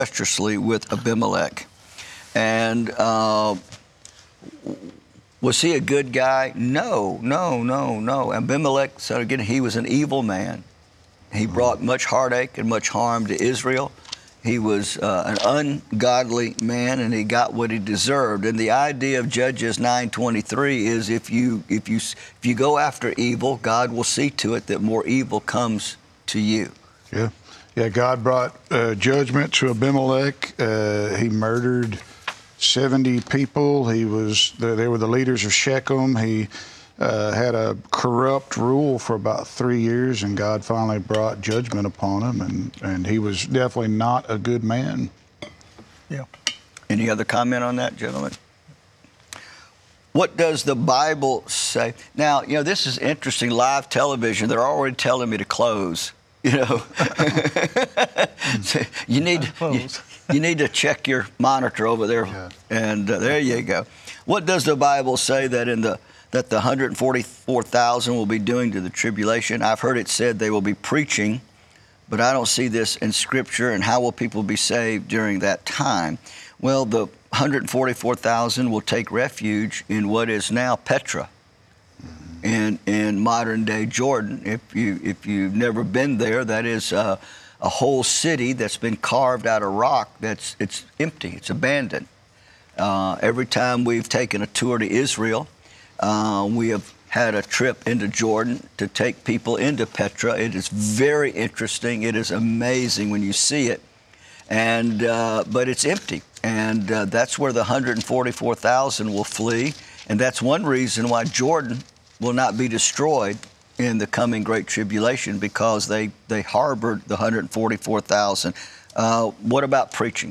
tempestuously with Abimelech. And was he a good guy? No. Abimelech, so again, he was an evil man. He brought much heartache and much harm to Israel. He was an ungodly man, and he got what he deserved. And the idea of Judges 9:23 is if you go after evil, God will see to it that more evil comes to you. Yeah. God brought judgment to Abimelech. He murdered 70 people. They were the leaders of Shechem. He had a corrupt rule for about 3 years, and God finally brought judgment upon him, and he was definitely not a good man. Yeah. Any other comment on that, gentlemen? What does the Bible say? Now, this is interesting. Live television, they're already telling me to close. You need to check your monitor over there. Yeah. And there you go. What does the Bible say that that the 144,000 will be doing to the tribulation? I've heard it said they will be preaching, but I don't see this in Scripture. And how will people be saved during that time? Well, the 144,000 will take refuge in what is now Petra, in modern-day Jordan. If you've never been there, that is a whole city that's been carved out of rock. It's empty. It's abandoned. Every time we've taken a tour to Israel, we have had a trip into Jordan to take people into Petra. It is very interesting. It is amazing when you see it, but it's empty, and that's where the 144,000 will flee, and that's one reason why Jordan will not be destroyed in the coming Great Tribulation, because they harbored the 144,000. What about preaching?